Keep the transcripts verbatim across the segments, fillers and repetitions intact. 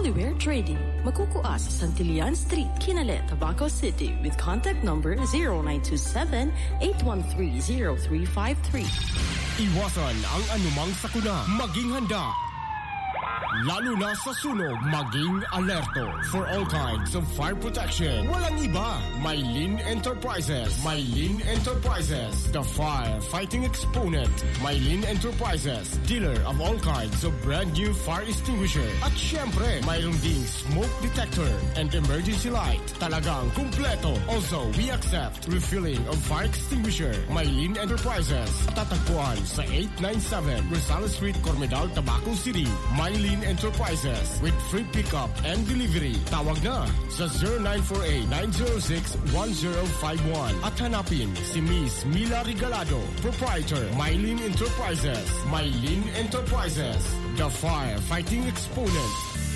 Hollyware Trading. Magkukuha sa Santillan Street, Kinale, Tabaco City with contact number zero nine two seven, eight one three, zero three five three. Iwasan ang anumang sakuna. Maging handa. Lalo na sa sunog, maging alerto. For all kinds of fire protection, walang iba. Mylene Enterprises. Mylene Enterprises, the fire-fighting exponent. Mylene Enterprises, dealer of all kinds of brand new fire extinguisher. At syempre, mayroon ding smoke detector and emergency light. Talagang kumpleto. Also, we accept refilling of fire extinguisher. Mylene Enterprises, tatagpuan sa eight ninety-seven Rosales Street, Cormedal, Tabaco City. Mylene Enterprises with free pickup and delivery. Tawag na sa zero nine four eight, nine zero six, one zero five one at hanapin si Miss Mila Regalado, proprietor, Mylene Enterprises. Mylene Enterprises, the fire-fighting exponent.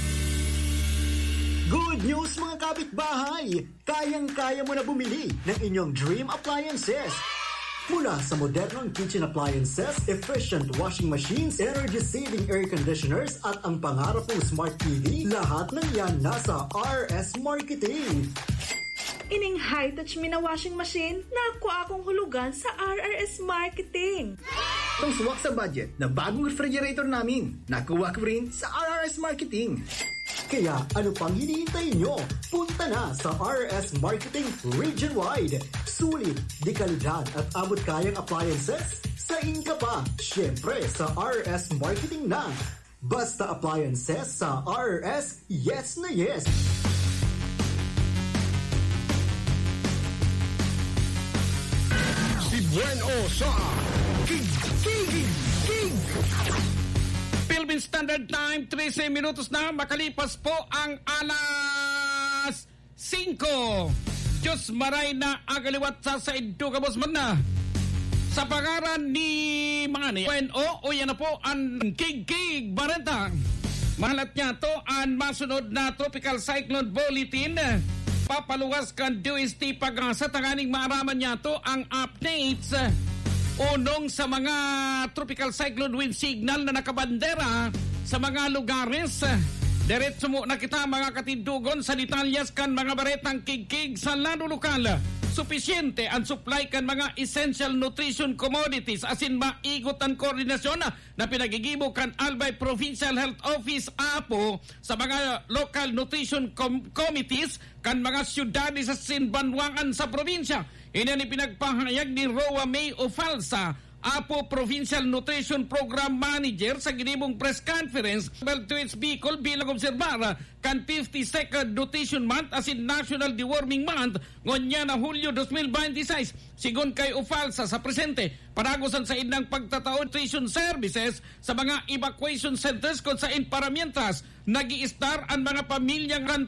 Good news mga kapitbahay! Kayang-kaya mo na bumili ng inyong dream appliances. Mula sa modernong kitchen appliances, efficient washing machines, energy-saving air conditioners at ang pangarap mong smart T V, lahat ng yan nasa R S Marketing. Ining high-touch mi na washing machine, nakuha akong hulugan sa R R S Marketing. Itong suwak sa budget na bagong refrigerator namin, nakuha ko rin sa R R S Marketing. Kaya ano pang hinihintay nyo? Punta na sa R S Marketing region-wide. Sulit, di kalidad at abot kayang appliances? Sa inka pa, syempre sa R S Marketing na. Basta appliances sa R S, yes na yes. Si Bueno sa King King King Philippine Standard Time, thirty minutos na, makalipas po ang alas singko. Diyos maray na agaliwat sa sa idukabos man na. Sa pangaran ni mga ni O N O, o yan na po ang Kig-Kig Barenta. Mahalat niya to ang masunod na Tropical Cyclone Bulletin. Papaluwas kan D O S T pag-asa, tanganing maaraman niya to ang updates unong sa mga tropical cyclone wind signal na nakabandera sa mga lugares. Diretso mo na kita mga katindugon sa detalyas kan mga baretang Kig-Kig sa lalo lokal. Supisyente ang supply kan mga essential nutrition commodities asin maigot ang koordinasyon na, na pinagigibo kan Albay Provincial Health Office Apo sa mga local nutrition com- committees kan mga syudades sa sinbanwangan sa probinsya. Iyan ni pinagpahayag ni Roa May Ofalsa, Apo Provincial Nutrition Program Manager sa ginibong press conference about to its Bicol bilang obserbar kan fifty-second Nutrition Month as in National Deworming Month ngonya na Hulyo twenty twenty-six. Sigon kay Ofalsa sa presente, paragosan sa inang pagtataon nutrition services sa mga evacuation centers kung sa in paramientas nag-i-star ang mga pamilyang